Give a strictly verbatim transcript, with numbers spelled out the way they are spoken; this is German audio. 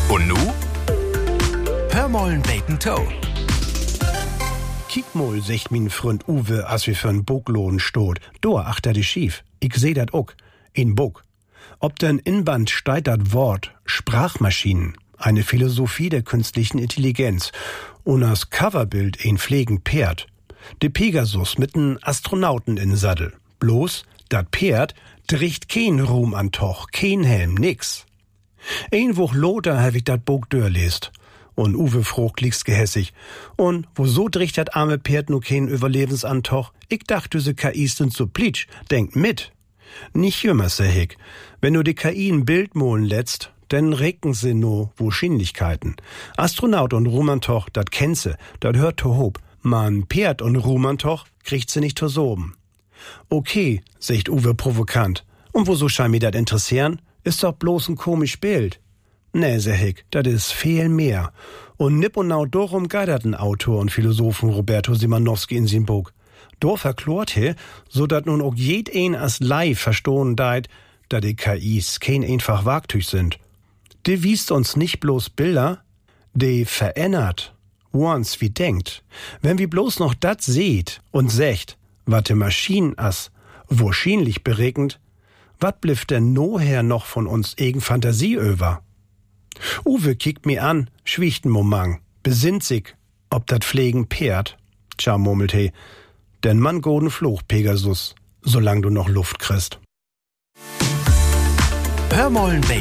Und nu? Hör mollen beten Toe. Kiek mol, secht min Freund Uwe, as wir für'n Boglohn stot. Dor achter de schief. Ich seh dat ook. In Bog. Ob denn Inband steit dat Wort Sprachmaschinen, eine Philosophie der künstlichen Intelligenz, und as Coverbild ein pflegen Pferd. De Pegasus mit n Astronauten in Sattel. Bloß, dat Pferd dricht kein Ruhm an Toch, kein Helm, nix. Ein Woch loter hab ich dat Bog dörlest. Und Uwe frucht liegst gehässig. Und wo so dricht dat arme Pferd nu kein Überlebensantoch? Ich dachte, se K Is sind so plitsch. Denkt mit. Nicht jümmer, seh ich. Wenn du die K I ein Bild molen lätst, denn recken sie no Wahrscheinlichkeiten. Astronaut und Rumantoch, dat kennt se, dat hört to hob. Man Pferd und Rumantoch kriegt sie nicht to soben. Okay, secht Uwe provokant. Und wo so scheint mir dat interessieren? Ist doch bloß ein komisch Bild. Nee, seh ich, dat is viel mehr. Und nipp und nau dorum geiderten Autor und Philosophen Roberto Simanowski in sin Buch. Do verklort he, so dat nun auch jed een as live verstohlen deit, da die K Is kein einfach Wagtüch sind. De wiest uns nicht bloß Bilder, de verändert, once wie denkt. Wenn wir bloß noch dat seht und secht, wat de Maschinen as wahrscheinlich beregnet, wat blifft denn noher noch von uns egen Fantasie över? Uwe kickt mi an, schwicht n Momang, besinnt sich, ob dat Pflegen Pferd. Tja, murmelt he, denn man goden Fluch, Pegasus, solang du noch Luft kriegst. Hör mollen beten